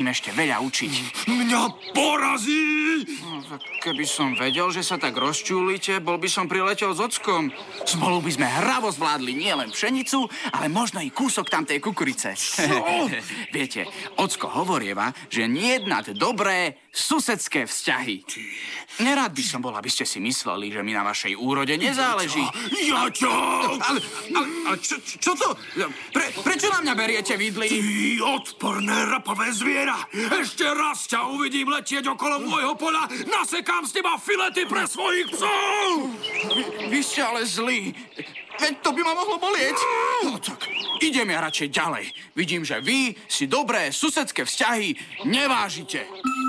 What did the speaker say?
ešte veľa učiť. Mňa porazí! No, tak keby som vedel, že sa tak rozčúlite, bol by som priletel s ockom. Spolu by sme hravo zvládli nielen pšenicu, ale možno i kúsok tamtej kukurice. Viete, ocko hovorieva, že niejednať dobré susedské vzťahy. Nerád by som bol, aby ste si mysleli, že mi na vašej úrode nezáleží. Jaťo! Ale čo to? Prečo na mňa beriete vidly? Ty odporné rapavé zviera! Ešte raz ťa uvidím letieť okolo môjho poľa, nasekám z teba filety pre svojich psov! Vy ste ale zlí. Veď to by ma mohlo bolieť. No tak, idem ja radšej ďalej. Vidím, že vy si dobré susedské vzťahy nevážite.